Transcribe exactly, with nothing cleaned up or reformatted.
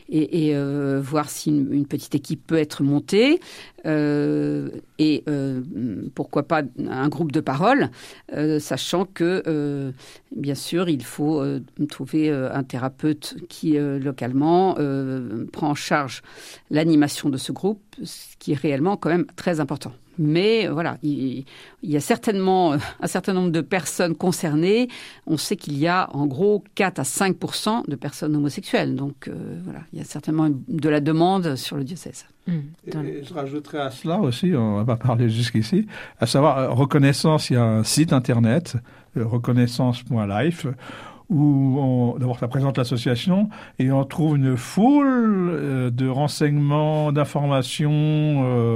et, et euh, voir si une, une petite équipe peut être montée. Euh, et euh, pourquoi pas un groupe de parole, euh, sachant que, euh, bien sûr, il faut euh, trouver euh, un thérapeute qui, euh, localement, euh, prend en charge l'animation de ce groupe, ce qui est réellement quand même très important. Mais euh, voilà, il, il y a certainement euh, un certain nombre de personnes concernées. On sait qu'il y a en gros quatre à cinq pour cent de personnes homosexuelles. Donc euh, voilà, il y a certainement de la demande sur le diocèse. Mmh, et je rajouterais à cela aussi, on va parler jusqu'ici, à savoir euh, Reconnaissance, il y a un site internet, euh, reconnaissance point life, où on, d'abord ça présente l'association et on trouve une foule euh, de renseignements, d'informations, euh,